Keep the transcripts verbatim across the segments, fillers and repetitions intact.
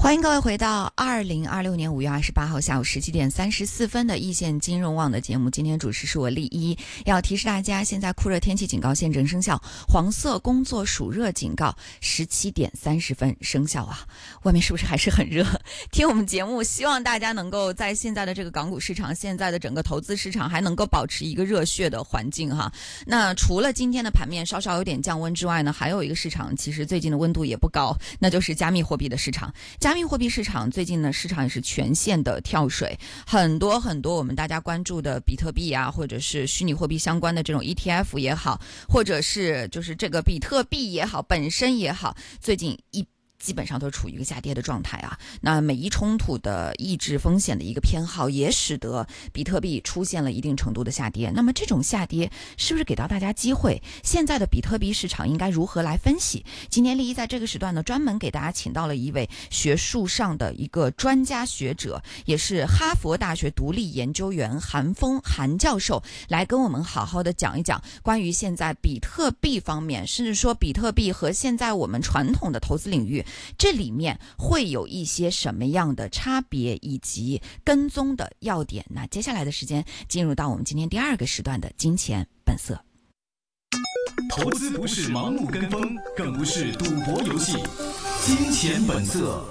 欢迎各位回到二零二六年五月二十八号下午十七点三十四分的易线金融网的节目。今天主持是我丽一，要提示大家，现在酷热天气警告现正生效，黄色工作暑热警告十七点三十分生效啊！外面是不是还是很热？听我们节目，希望大家能够在现在的这个港股市场，现在的整个投资市场还能够保持一个热血的环境哈。那除了今天的盘面稍稍有点降温之外呢，还有一个市场其实最近的温度也不高，那就是加密货币的市场。加密货币市场最近呢，市场也是全线的跳水，很多很多我们大家关注的比特币啊，或者是虚拟货币相关的这种 E T F 也好，或者是就是这个比特币也好，本身也好，最近一基本上都处于一个下跌的状态啊。那美伊冲突的抑制风险的一个偏好，也使得比特币出现了一定程度的下跌。那么这种下跌是不是给到大家机会？现在的比特币市场应该如何来分析？今天丽一在这个时段呢，专门给大家请到了一位学术上的一个专家学者，也是哈佛大学独立研究员韩峰韩教授，来跟我们好好的讲一讲关于现在比特币方面，甚至说比特币和现在我们传统的投资领域这里面会有一些什么样的差别以及跟踪的要点。那接下来的时间进入到我们今天第二个时段的金钱本色。 投资不是盲目跟风，更不是赌博游戏。金钱本色。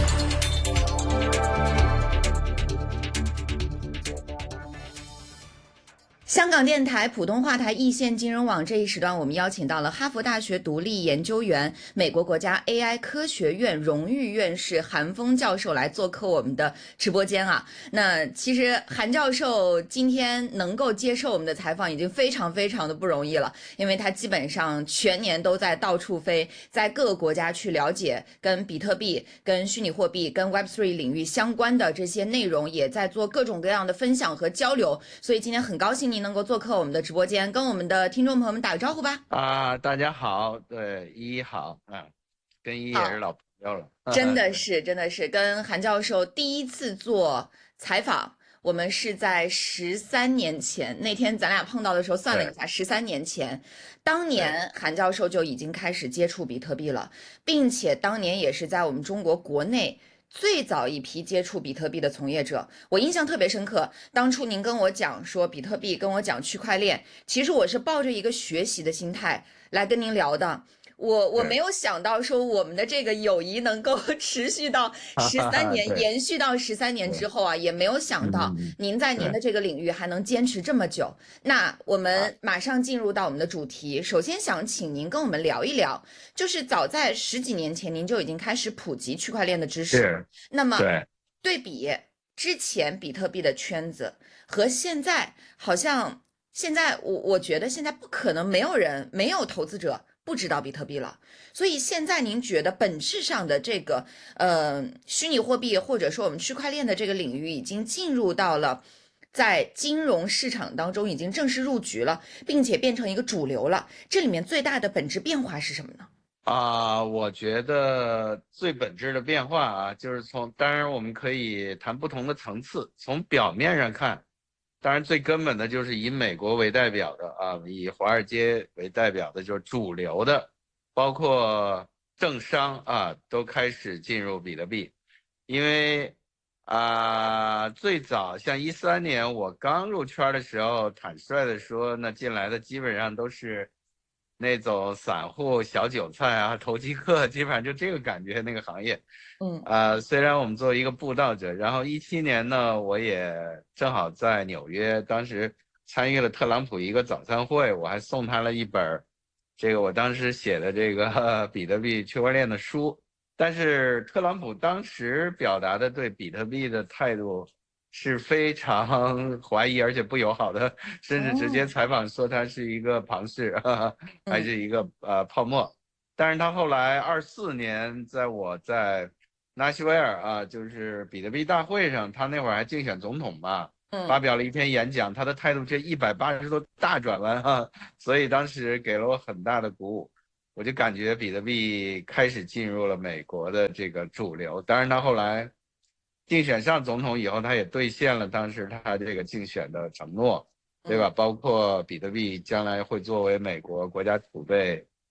香港电台普通话台易线金融网这一时段，我们邀请到了哈佛大学独立研究员、美国国家 A I 科学院荣誉院士韩峰教授来做客我们的直播间啊。那其实韩教授今天能够接受我们的采访已经非常非常的不容易了，因为他基本上全年都在到处飞，在各个国家去了解跟比特币、跟虚拟货币、跟 Web 三 领域相关的这些内容，也在做各种各样的分享和交流。所以今天很高兴您能够做客我们的直播间，跟我们的听众朋友们打个招呼吧。 啊，大家好，对，依依好，嗯，跟依依也是老朋友了， 真的是，真的是跟韩教授第一次做采访，我们是在十三年前，那天咱俩碰到的时候算了一下，十三年前，当年韩教授就已经开始接触比特币了，并且当年也是在我们中国国内最早一批接触比特币的从业者。我印象特别深刻，当初您跟我讲说比特币，跟我讲区块链，其实我是抱着一个学习的心态来跟您聊的。我我没有想到说我们的这个友谊能够持续到十三年，延续到十三年之后啊，也没有想到您在您的这个领域还能坚持这么久。那我们马上进入到我们的主题，首先想请您跟我们聊一聊，就是早在十几年前您就已经开始普及区块链的知识，那么对比之前比特币的圈子和现在，好像现在我我觉得现在不可能没有人没有投资者不知道比特币了，所以现在您觉得本质上的这个呃虚拟货币或者说我们区块链的这个领域已经进入到了在金融市场当中已经正式入局了，并且变成一个主流了，这里面最大的本质变化是什么呢？ 啊，我觉得最本质的变化啊，就是从当然我们可以谈不同的层次，从表面上看。当然，最根本的就是以美国为代表的啊，以华尔街为代表的，就是主流的，包括政商啊，都开始进入比特币。因为啊，最早像一三年我刚入圈的时候，坦率的说，那进来的基本上都是那种散户小韭菜啊，投机客，基本上就这个感觉，那个行业。 嗯， 呃，虽然我们作为一个布道者，然后一七年呢，我也正好在纽约，当时参与了特朗普一个早餐会，我还送他了一本这个我当时写的这个比特币区块链的书。但是特朗普当时表达的对比特币的态度是非常怀疑而且不友好的，甚至直接采访说它是一个庞氏，呵呵还是一个呃泡沫。但是他后来二四年，在我在纳西维尔啊，就是比特币大会上，他那会儿还竞选总统嘛，发表了一篇演讲，他的态度这一百八十度大转弯啊，所以当时给了我很大的鼓舞，我就感觉比特币开始进入了美国的这个主流。当然他后来竞选上总统以后，他也兑现了当时他这个竞选的承诺，对吧？包括比特币将来会作为美国国家储备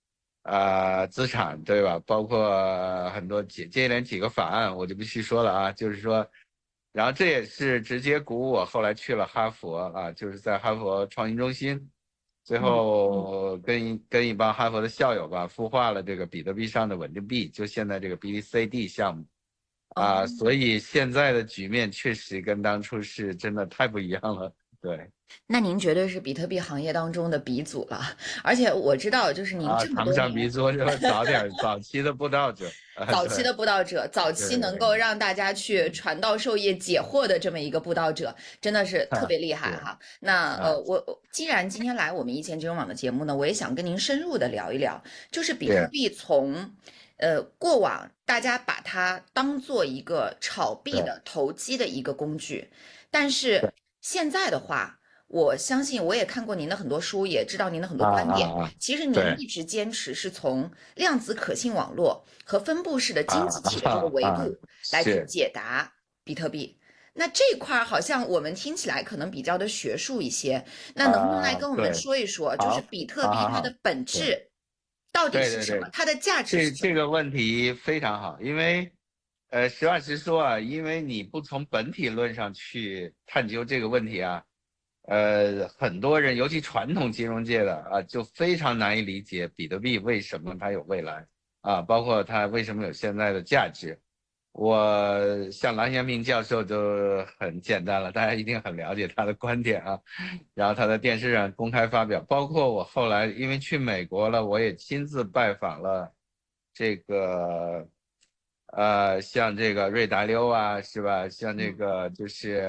啊、资产，对吧？包括很多接接连几个法案，我就不细说了啊。就是说，然后这也是直接鼓舞我后来去了哈佛啊，就是在哈佛创新中心，最嗯后跟一跟一帮哈佛的校友吧，孵化了这个比特币上的稳定币，就现在这个 B T C D 项目啊。 哦。 所以现在的局面确实跟当初是真的太不一样了，对。 那您绝对是比特币行业当中的鼻祖了，而且我知道，就是您啊， 这么谈不多年上鼻祖，就早点早期的布道者啊，对早期的布道者，早期能够对， 让大家去传道授业解惑的这么一个布道者，真的是特别厉害是哈。那呃， 啊， 我既然今天来我们一钱金融网的节目呢，我也想跟您深入的聊一聊，就是比特是， 币从呃过往大家把它当做一个炒币对的投机的一个工具，但是对现在的话。我相信，我也看过您的很多书，也知道您的很多啊观点。 啊啊， 其实您对一直坚持是从量子可信网络和分布式的啊经济体的这个啊啊， 维度来去是解答比特币。那这块儿好像我们听起来可能比较的学术一些，那能不能来啊， 跟我们对， 说一说，就是好， 比特好好好， 币它的本对质到底是什么， 对对对， 它的价值这是什么？ 这个问题非常好，因为呃，实话实说啊，因为你不从本体论上去探究这个问题啊，呃，很多人，尤其传统金融界的啊，就非常难以理解比特币为什么它有未来啊，包括它为什么有现在的价值。我像郎咸平教授就很简单了，大家一定很了解他的观点啊。然后他在电视上公开发表，包括我后来因为去美国了，我也亲自拜访了这个，呃，像这个瑞达溜啊，是吧？像这嗯个就是，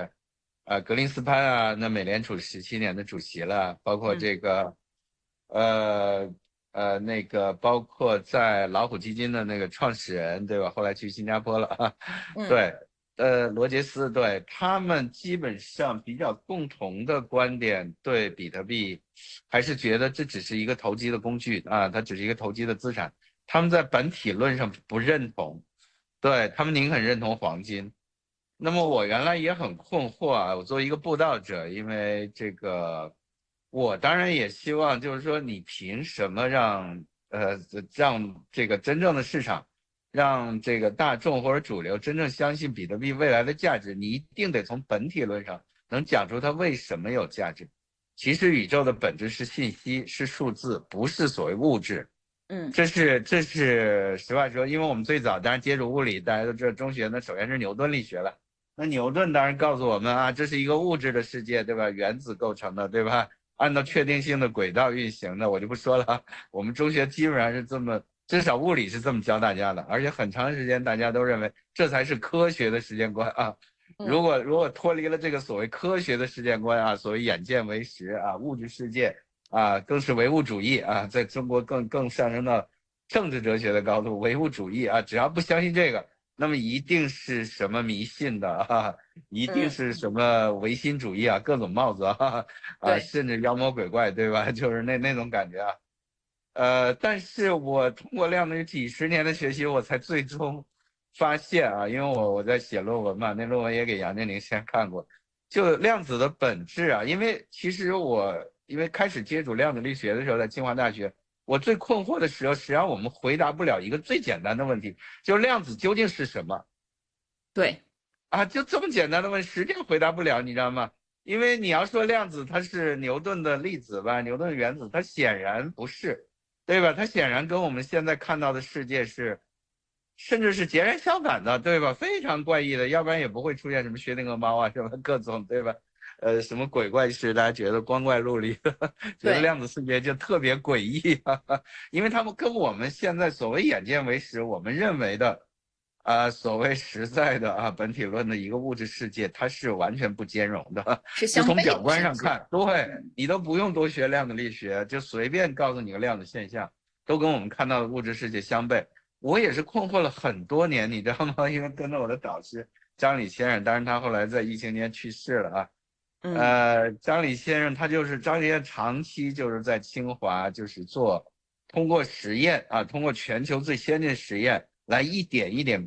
呃，格林斯潘啊，那美联储十七年的主席了，包括嗯这个，呃呃，那个包括在老虎基金的那个创始人，对吧？后来去新加坡了啊， 嗯对。呃，罗杰斯对他们基本上比较共同的观点，对比特币还是觉得这只是一个投机的工具啊，它只是一个投机的资产。他们在本体论上不认同，对他们宁肯认同黄金。那么我原来也很困惑啊，我作为一个布道者，因为这个，我当然也希望就是说，你凭什么让呃让这个真正的市场？让这个大众或者主流真正相信比特币未来的价值，你一定得从本体论上能讲出它为什么有价值。其实宇宙的本质是信息，是数字，不是所谓物质。 嗯这是这是实话说，因为我们最早当然接触物理，大家都知道中学呢，首先是牛顿力学了。那牛顿当然告诉我们啊，这是一个物质的世界，对吧？原子构成的，对吧？按照确定性的轨道运行的，我就不说了。我们中学基本上是这么，至少物理是这么教大家的，而且很长时间大家都认为这才是科学的时间观啊。 嗯如果如果脱离了这个所谓科学的世界观啊，所谓眼见为实啊，物质世界啊，更是唯物主义啊，在中国更更上升到政治哲学的高度，唯物主义啊，只要不相信这个，那么一定是什么迷信的啊，一定嗯， 是什么唯心主义啊，各种帽子啊，啊， 对， 甚至妖魔鬼怪，对吧？就是那那种感觉啊。呃，但是我通过量子几十年的学习，我才最终发现啊，因为我我在写论文嘛，那论文也给杨振宁先看过，就量子的本质啊，因为其实我因为开始接触量子力学的时候，在清华大学，我最困惑的时候，实际上我们回答不了一个最简单的问题，就是量子究竟是什么对， 啊？就这么简单的问题，实际上回答不了，你知道吗？因为你要说量子它是牛顿的粒子吧，牛顿的原子，它显然不是。对吧？它显然跟我们现在看到的世界是，甚至是截然相反的，对吧？非常怪异的，要不然也不会出现什么薛定谔猫啊，什么各种，对吧？呃，什么鬼怪事，大家觉得光怪陆离的，觉得对， 量子世界就特别诡异啊，因为他们跟我们现在所谓眼见为实，我们认为的。啊、呃所谓实在的啊，本体论的一个物质世界，它是完全不兼容的。 是就从表相悖的，甚至， 观上看，对你都不用多学量子力学，就随便告诉你个量子现象，都跟我们看到的物质世界相悖。我也是困惑了很多年，你知道吗？因为跟着我的导师张李先生，当然他后来在疫情年去世了啊。 嗯呃，张李先生他就是张先生长期就是在清华就是做，通过实验啊，通过全球最先进实验来一点一点。